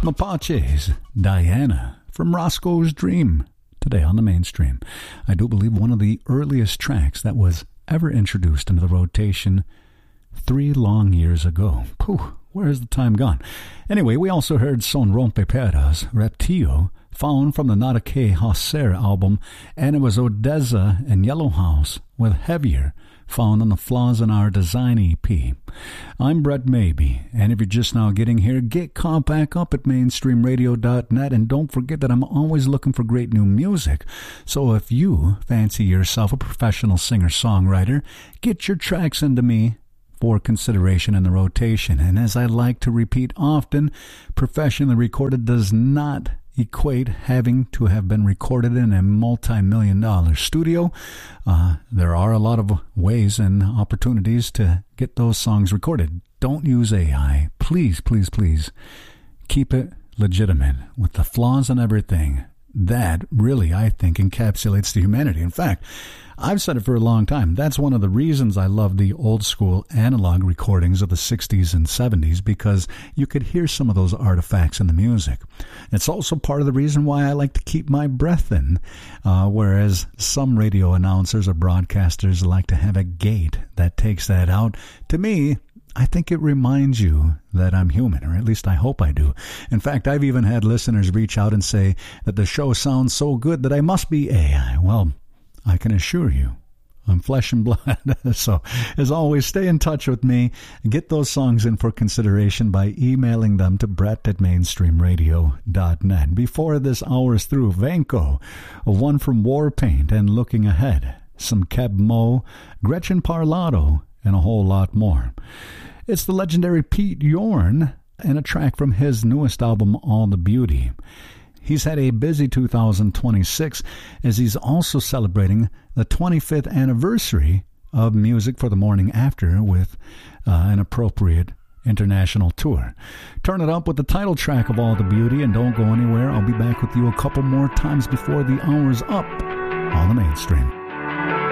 Mapache's Diana from Roscoe's Dream, today on the mainstream. I do believe one of the earliest tracks that was ever introduced into the rotation 3 long years ago. Pooh, where has the time gone? Anyway, we also heard Son Rompeperas, Reptio, found from the Nada Que Hacer album, and it was Odessa and Yellow House with Heavier, found on the Flaws in Our Design EP. I'm Brett Maybe, and if you're just now getting here, get caught back up at mainstreamradio.net, and don't forget that I'm always looking for great new music. So if you fancy yourself a professional singer-songwriter, get your tracks into me for consideration in the rotation. And as I like to repeat often, professionally recorded does not equate having to have been recorded in a multi-million-dollar studio. There are a lot of ways and opportunities to get those songs recorded. Don't use AI. Please, please, please keep it legitimate with the flaws and everything. That really, I think, encapsulates the humanity. In fact, I've said it for a long time. That's one of the reasons I love the old school analog recordings of the 60s and 70s, because you could hear some of those artifacts in the music. It's also part of the reason why I like to keep my breath in, whereas some radio announcers or broadcasters like to have a gate that takes that out. To me, I think it reminds you that I'm human, or at least I hope I do. In fact, I've even had listeners reach out and say that the show sounds so good that I must be AI. Well, I can assure you, I'm flesh and blood. So, as always, stay in touch with me. Get those songs in for consideration by emailing them to brett@mainstreamradio.net. Before this hour is through, Vanko, one from Warpaint and Looking Ahead, some Keb Mo, Gretchen Parlato, and a whole lot more. It's the legendary Pete Yorn and a track from his newest album, All the Beauty. He's had a busy 2026 as he's also celebrating the 25th anniversary of Music for the Morning After with an appropriate international tour. Turn it up with the title track of All the Beauty, and don't go anywhere. I'll be back with you a couple more times before the hour's up on the mainstream.